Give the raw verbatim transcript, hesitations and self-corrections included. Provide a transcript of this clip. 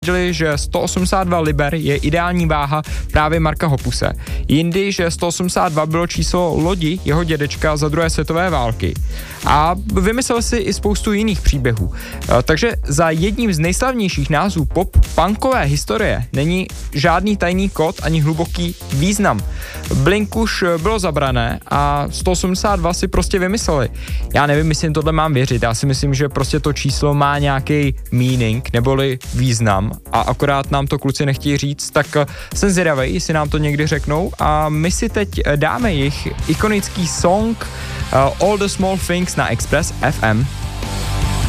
že sto osmdesát dva liber je ideální váha právě Marka Hopuse. Jindy, že sto osmdesát dva bylo číslo lodi jeho dědečka za druhé světové války. A vymyslel si i spoustu jiných příběhů. Takže za jedním z nejslavnějších názvů pop-punkové historie není žádný tajný kód ani hluboký význam. Blink už bylo zabrané a sto osmdesát dva si prostě vymysleli. Já nevím, jestli tohle mám věřit. Já si myslím, že prostě to číslo má nějaký meaning neboli význam a akorát nám to kluci nechtějí říct, tak jsem zvědavej, jestli nám to někdy řeknou a my si teď dáme jejich ikonický song uh, All the Small Things na Express F M.